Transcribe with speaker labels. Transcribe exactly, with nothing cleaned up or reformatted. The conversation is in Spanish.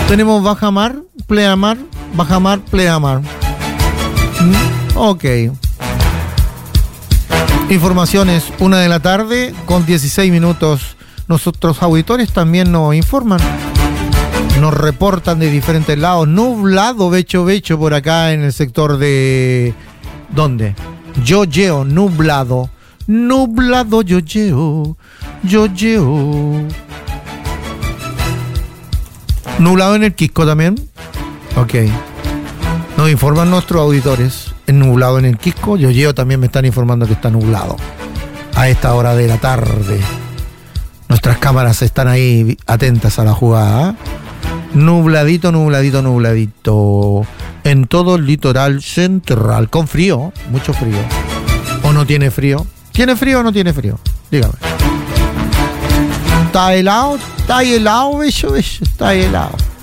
Speaker 1: Tenemos bajamar, pleamar, bajamar, pleamar. ¿Mm? Ok. Informaciones, una de la tarde con dieciséis minutos. Nuestros auditores también nos informan. Nos reportan de diferentes lados. Nublado, becho, becho por acá en el sector de... ¿Dónde? Yoyeo, nublado. Nublado, yoyeo. Yoyeo. Nublado en el Quisco también. Ok. Nos informan nuestros auditores. Es nublado en el Quisco. Yoyeo también me están informando que está nublado. A esta hora de la tarde. Nuestras cámaras están ahí atentas a la jugada. Nubladito, nubladito, nubladito. En todo el litoral central. Con frío, mucho frío. ¿O no tiene frío? ¿Tiene frío o no tiene frío? Dígame. ¿Está helado? ¿Está helado, bello, bello? Está helado.